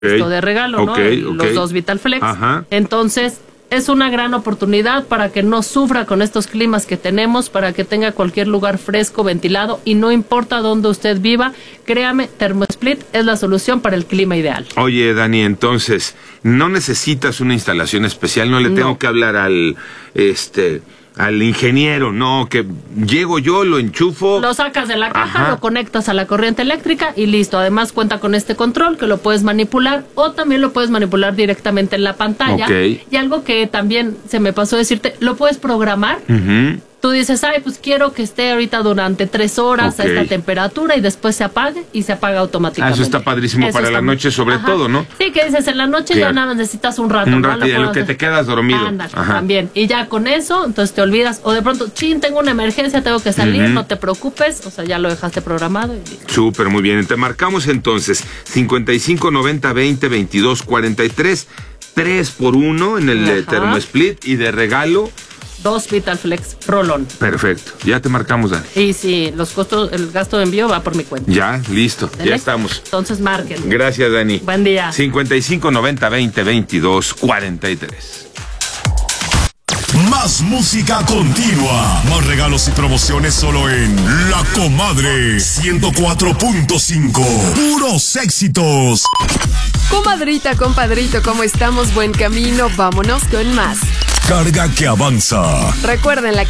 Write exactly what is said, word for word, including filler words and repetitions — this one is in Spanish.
esto de regalo, okay, ¿no? Okay. Los dos Vitalflex. Ajá. Entonces, es una gran oportunidad para que no sufra con estos climas que tenemos, para que tenga cualquier lugar fresco, ventilado, y no importa dónde usted viva, créame, ThermoSplit es la solución para el clima ideal. Oye, Dani, entonces, no necesitas una instalación especial, no le tengo No. que hablar al, este... al ingeniero, no, que llego yo, lo enchufo. Lo sacas de la caja, Ajá. lo conectas a la corriente eléctrica y listo. Además cuenta con este control que lo puedes manipular o también lo puedes manipular directamente en la pantalla. Ok. Y algo que también se me pasó decirte, lo puedes programar. Uh-huh. Tú dices, ay, pues quiero que esté ahorita durante tres horas Ok. a esta temperatura y después se apague y se apaga automáticamente. Ah, eso está padrísimo Eso para está la muy- noche sobre Ajá. todo, ¿no? Sí, que dices, en la noche Que- ya nada más necesitas un rato. Un ¿no? rato y en lo que te quedas dormido. Ándale, Ajá. también. Y ya con eso, entonces te olvidas. O de pronto, chin, tengo una emergencia, tengo que salir, Ujú. no te preocupes. O sea, ya lo dejaste programado y listo. Súper, muy bien. Te marcamos entonces cincuenta y cinco noventa veinte veintidós cuarenta y tres, tres por uno en el eh, Ajá. ThermoSplit y de regalo. Dos Vitalflex Rolón. Perfecto. Ya te marcamos, Dani. Y si los costos, el gasto de envío va por mi cuenta. Ya, listo. ¿Vale? Ya estamos. Entonces marquen. Gracias, Dani. Buen día. cincuenta y cinco noventa veinte veintidós cuarenta y tres. Más música continua. Más regalos y promociones solo en La Comadre ciento cuatro punto cinco. Puros éxitos. Comadrita, compadrito, ¿cómo estamos? Buen camino, vámonos con más. Carga que avanza. Recuerden, la